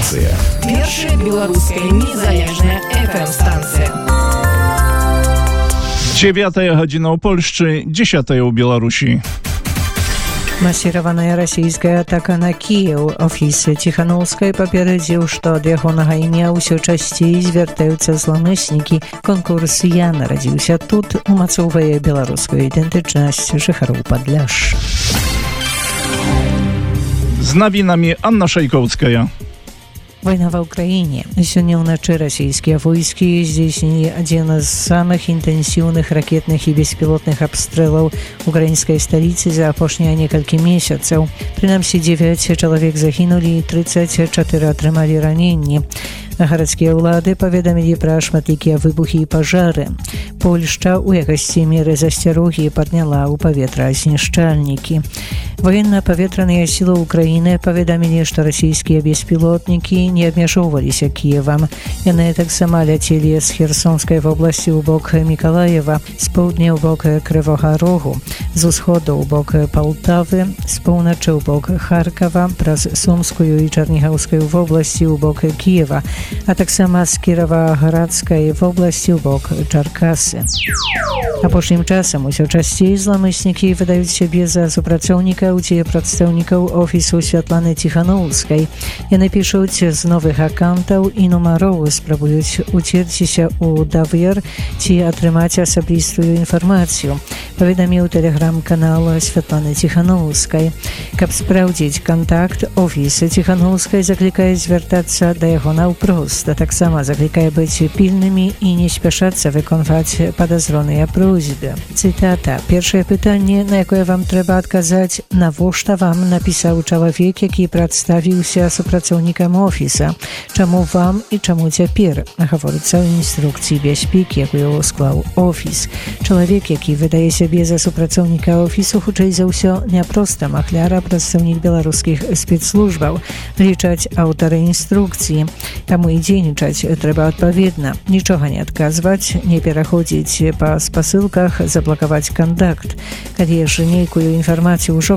станцыя. Першая беларуская незалежная FM-станція. 9 godzina u Polsce, 10 u Białorusi. Масіраваная расійская атака на Кіеў. Офіс Ціхановскай папярэдзіў, што ад ягонага імя ўсё часцей звяртаюцца зламыснікі. Конкурс «Я нарадзіўся тут» умацоўвае беларускую ідэнтычнасць жыхароў Падляшша. Z nawinami Anna Szajkowska. Вайна ва ўкраіне. Сёння ўначы расійскія войскі здзейснілі адзін з самых інтэнсіўных ракетных і беспілотных абстрэлаў украінскай сталіцы за апошнія некалькі месяцаў. Прынамсі 9 чалавек загінулі і 34 атрымалі раненні. Гарадскія ўлады паведамілі пра шматлікія выбухі і пажары. Польшча ў якасці меры засцярогі падняла ў паветра знішчальнікі. Военна-паветраныя сілы Украіны паведамілі, што расійскія беспілотнікі не абмяжоўваліся Кіевам. Яны таксама ляцелі з Херсонскай вобласці ў бок Мікалаева, з поўдня ў бок Крывога Рогу, з усходу ў бок Палтавы, з поўначы ў бок Харкава, праз Сумскую і Чарнігаўскую вобласці ў бок Кіева, а таксама з Кіраваградскай вобласці ў бок Чаркасы. Апошнім часам усё часцей зламыснікі выдаюць сябе за супрацоўнікаў ці прадстаўнікаў офісу Святланы Ціхановскай. Яны пішуць з новых аккаунтаў і нумароў, спрабуюць уцерціся ў давер ці атрымаць асабістую інфармацыю, паведаміў тэлеграм-канал Святланы Ціхановскай. Каб спраўдзіць кантакт, офіс Ціхановскай заклікае звяртацца да яго наўпрост, а таксама заклікае быць пільнымі і не спяшацца выконваць падазроныя просьбы. Цытата. Першае пытанне, на якое вам трэба адказаць: навошта вам напісаў чалавек, які прадставіўся супрацоўнікам офіса? Чаму вам і чаму цяпер? Гаворыцца ў інструкцыі бяспекі, якую склаў офіс. Чалавек, які выдае сябе за супрацоўніка офісу, хутчэй за ўсё не проста махляр, а прадстаўнік беларускіх спецслужбаў, лічаць аўтары інструкцыі. Таму і дзейнічаць трэба адпаведна. Нічога не адказваць, не пераходзіць па спасылках, заблакаваць кантакт. Калі ж нейкую інфармацыю ўжо